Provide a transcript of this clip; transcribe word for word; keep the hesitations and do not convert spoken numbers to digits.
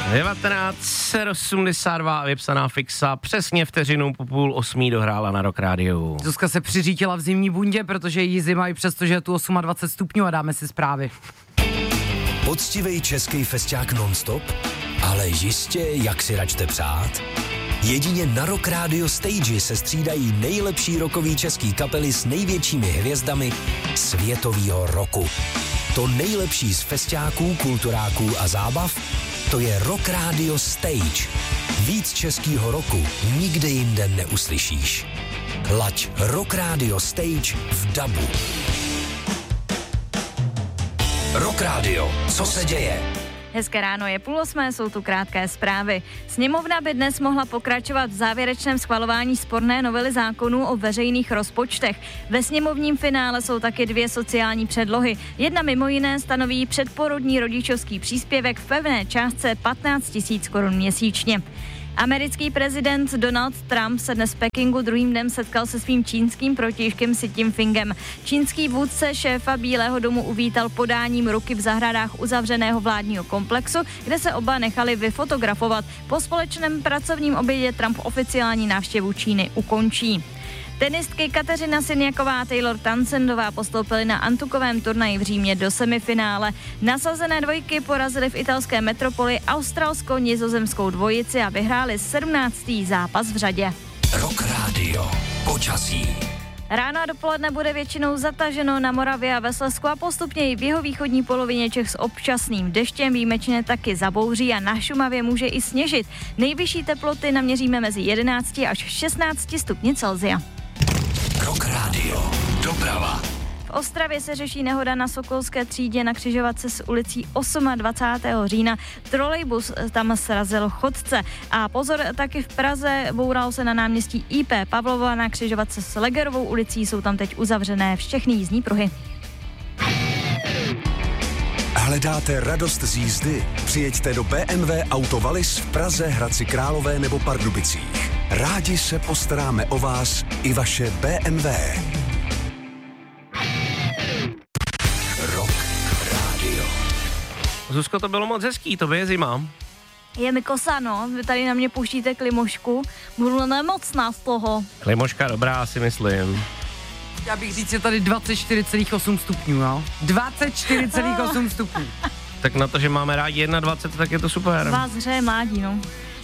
devatenáct osmdesát dva, vypsaná fixa, přesně vteřinu po půl osmí dohrála na Rock Rádiu. Zuzka se přiřítila v zimní bundě, protože jí zima i přesto, že je tu dvacet osm stupňů a dáme si zprávy. Poctivej český festiák non-stop, ale jistě, jak si račte přát. Jedině na Rock Radio Stage se střídají nejlepší rockový český kapely s největšími hvězdami světovýho roku. To nejlepší z festiáků, kulturáků a zábav, to je Rock Radio Stage. Víc českýho roku nikde jinde neuslyšíš. Laď Rock Radio Stage v dabu. Rock Radio, co se děje? Hezké ráno, je půl osmé, jsou tu krátké zprávy. Sněmovna by dnes mohla pokračovat v závěrečném schvalování sporné novely zákonů o veřejných rozpočtech. Ve sněmovním finále jsou taky dvě sociální předlohy. Jedna mimo jiné stanoví předporodní rodičovský příspěvek v pevné částce patnáct tisíc korun měsíčně. Americký prezident Donald Trump se dnes v Pekingu druhým dnem setkal se svým čínským protějškem Xi Jinpingem. Čínský vůdce šéfa Bílého domu uvítal podáním ruky v zahradách uzavřeného vládního komplexu, kde se oba nechali vyfotografovat. Po společném pracovním obědě Trump oficiální návštěvu Číny ukončí. Tenistky Kateřina Siniaková a Taylor Townsendová postoupily na antukovém turnaji v Římě do semifinále. Nasazené dvojky porazily v italské metropoli australsko-nizozemskou dvojici a vyhrály sedmnáctý zápas v řadě. Rock Radio. Počasí. Ráno a dopoledne bude většinou zataženo na Moravě a ve Slezsku a postupně i v jihovýchodní polovině Čech s občasným deštěm, výjimečně taky zabouří a na Šumavě může i sněžit. Nejvyšší teploty naměříme mezi jedenácti až šestnácti stupni Celsia. Rock Radio. Doprava. V Ostravě se řeší nehoda na Sokolské třídě na křižovatce s ulicí dvacátého osmého října. Trolejbus tam srazil chodce. A pozor, taky v Praze boural se na náměstí I P Pavlova na křižovatce s Legerovou ulicí. Jsou tam teď uzavřené všechny jízdní pruhy. Hledáte radost z jízdy? Přijeďte do B M W Auto Wallis v Praze, Hradci Králové nebo Pardubicích. Rádi se postaráme o vás i vaše B M W. Rock Radio. Zuzko, to bylo moc hezký, to je zima. Je mi kosa, no. Vy tady na mě pouštíte klimošku. Budu nemocná z toho. Klimoška dobrá, si myslím. Já bych říct, je tady dvacet čtyři celá osm stupňů, no. dvacet čtyři celá osm stupňů. Tak na to, že máme rádi dvacet jedna, tak je to super. Vás hřeje mládí, no.